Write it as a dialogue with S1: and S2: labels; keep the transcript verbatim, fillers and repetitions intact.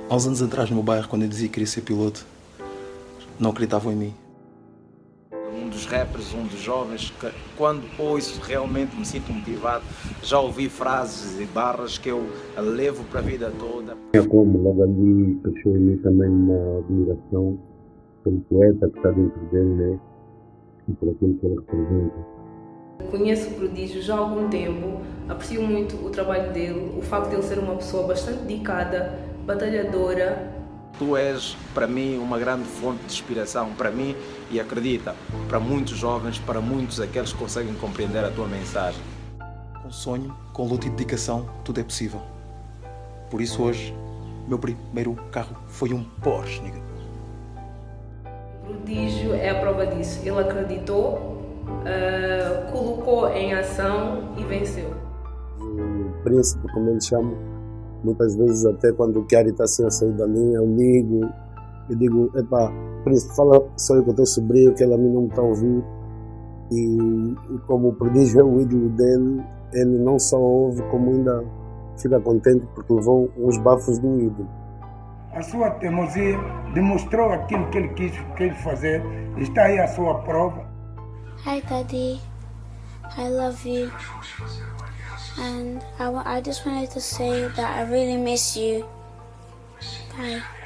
S1: Há uns anos atrás, no meu bairro, quando eu dizia que queria ser piloto, não acreditavam em mim.
S2: Um dos rappers, um dos jovens, que quando ouço realmente me sinto motivado. Já ouvi frases e barras que eu levo para a vida toda.
S3: É como logo ali cresceu em mim também uma admiração pelo poeta que está dentro dele, né? E por aquilo que ele representa.
S4: Conheço o Prodígio já há algum tempo, aprecio muito o trabalho dele, o facto de ele ser uma pessoa bastante dedicada, batalhadora.
S2: Tu és, para mim, uma grande fonte de inspiração, para mim, e acredita, para muitos jovens, para muitos aqueles que conseguem compreender a tua mensagem.
S1: Com sonho, com luta e dedicação, tudo é possível. Por isso hoje, meu primeiro carro foi um Porsche, nigga.
S4: O Prodígio é a prova disso. Ele acreditou, uh, colocou em ação e venceu.
S3: O príncipe, como ele chama, muitas vezes até quando o Chiari está assim a sair da linha, eu ligo e digo, epá, príncipe, fala só eu com o teu sobrinho que ele a mim não me está a ouvir. E, e como o Prodígio é o ídolo dele, ele não só ouve, como ainda fica contente porque levou uns bafos do ídolo.
S5: A sua teimosia demonstrou aquilo que ele quis, quis fazer. Está aí a sua prova.
S6: Hi, Daddy. I love you. And I, I just wanted to say that I really miss you. Bye.